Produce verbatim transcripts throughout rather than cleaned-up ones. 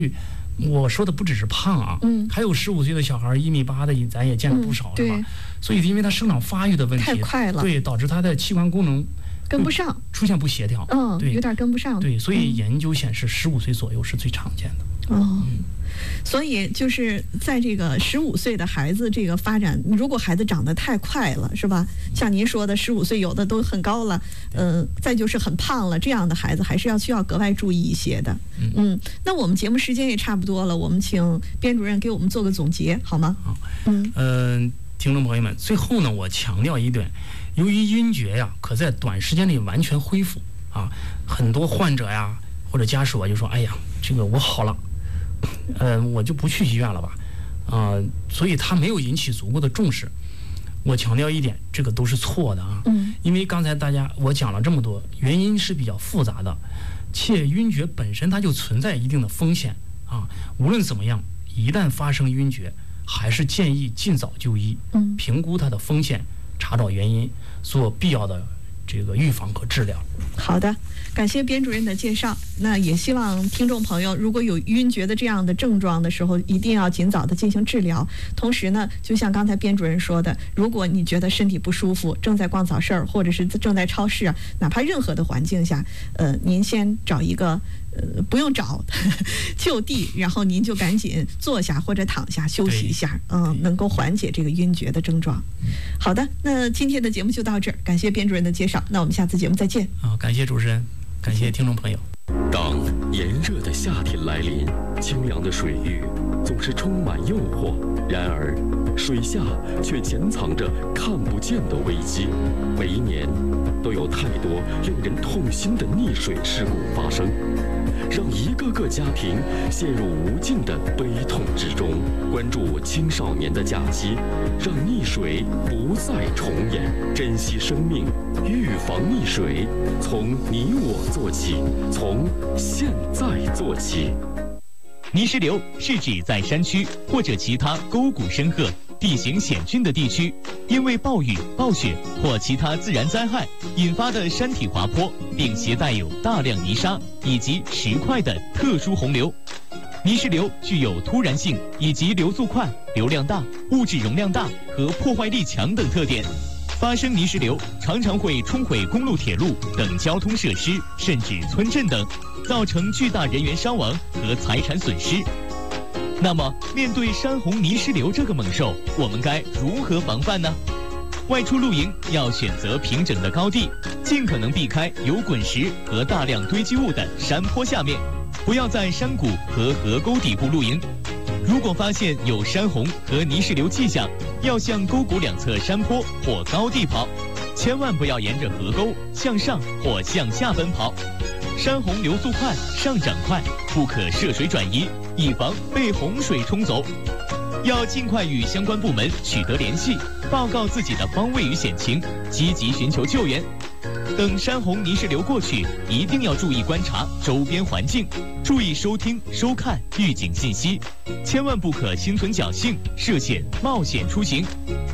我说的不只是胖啊，嗯，还有十五岁的小孩一米八的，咱也见了不少，是吧？所以因为他生长发育的问题太快了， 对，导致他的器官功能跟不上， 出现不协调， 嗯， 对， 有点跟不上。 对，所以研究显示十五岁左右是最常见的。 哦，嗯，所以就是在这个十五岁的孩子这个发展，如果孩子长得太快了，是吧？像您说的，十五岁有的都很高了，嗯、呃，再就是很胖了，这样的孩子还是要需要格外注意一些的。嗯，嗯，那我们节目时间也差不多了，我们请编主任给我们做个总结，好吗？ 好，嗯，呃，听众朋友们，最后呢，我强调一点，由于晕厥呀，可在短时间内完全恢复啊，很多患者呀或者家属啊就说，哎呀，这个我好了。呃，我就不去医院了吧，啊、呃，所以他没有引起足够的重视。我强调一点，这个都是错的啊，嗯，因为刚才大家我讲了这么多，原因是比较复杂的，且晕厥本身它就存在一定的风险啊。无论怎么样，一旦发生晕厥，还是建议尽早就医，嗯，评估它的风险，查找原因，做必要的这个预防和治疗。 好的，感谢编主任的介绍。那也希望听众朋友如果有晕厥的这样的症状的时候，一定要尽早的进行治疗。同时呢，就像刚才编主任说的，如果你觉得身体不舒服，正在逛早市或者是正在超市，哪怕任何的环境下，呃，您先找一个呃不用找就地，然后您就赶紧坐下或者躺下休息一下，嗯、呃，能够缓解这个晕厥的症状。好的，那今天的节目就到这儿，感谢编主任的介绍，那我们下次节目再见。 啊，感谢主持人，感谢听众朋友。 当炎热的夏天来临，清凉的水域总是充满诱惑，然而水下却潜藏着看不见的危机。每一年都有太多令人痛心的溺水事故发生，让一个个家庭陷入无尽的悲痛之中。关注青少年的假期，让溺水不再重演，珍惜生命，预防溺水，从你我做起，从现在做起。 泥石流是指在山区或者其他沟谷深壑、地形险峻的地区，因为暴雨、暴雪或其他自然灾害引发的山体滑坡，并携带有大量泥沙以及石块的特殊洪流。泥石流具有突然性以及流速快、流量大、物质容量大和破坏力强等特点。发生泥石流常常会冲毁公路、铁路等交通设施，甚至村镇等，造成巨大人员伤亡和财产损失。那么，面对山洪泥石流这个猛兽，我们该如何防范呢？外出露营要选择平整的高地，尽可能避开有滚石和大量堆积物的山坡下面，不要在山谷和河沟底部露营。如果发现有山洪和泥石流迹象，要向沟谷两侧山坡或高地跑，千万不要沿着河沟向上或向下奔跑。山洪流速快，上涨快，不可涉水转移，以防被洪水冲走。要尽快与相关部门取得联系，报告自己的方位与险情，积极寻求救援。等山洪泥石流过去，一定要注意观察周边环境，注意收听、收看预警信息，千万不可心存侥幸、涉险冒险出行。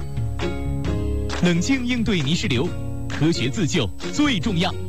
冷静应对泥石流，科学自救最重要。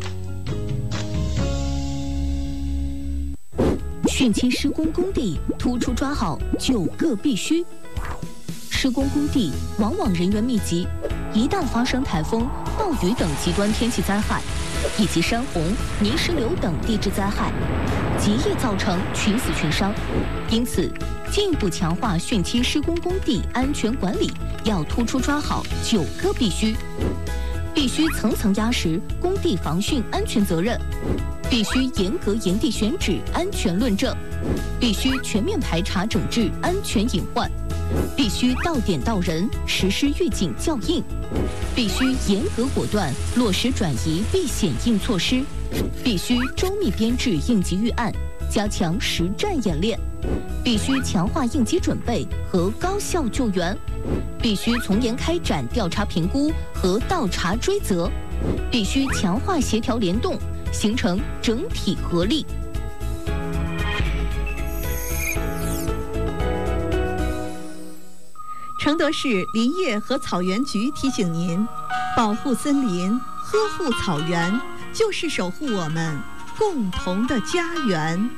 汛期施工工地突出抓好九个必须。施工工地往往人员密集，一旦发生台风、暴雨等极端天气灾害，以及山洪、泥石流等地质灾害，极易造成群死群伤。因此，进一步强化汛期施工工地安全管理，要突出抓好九个必须。必须层层压实工地防汛安全责任，必须严格严地选址安全论证，必须全面排查整治安全隐患，必须到点到人实施预警校应，必须严格果断落实转移避险应措施，必须周密编制应急预案，加强实战演练，必须强化应急准备和高效救援，必须从严开展调查评估和倒查追责，必须强化协调联动，形成整体合力。 承德市林业和草原局提醒您：保护森林，呵护草原，就是守护我们共同的家园。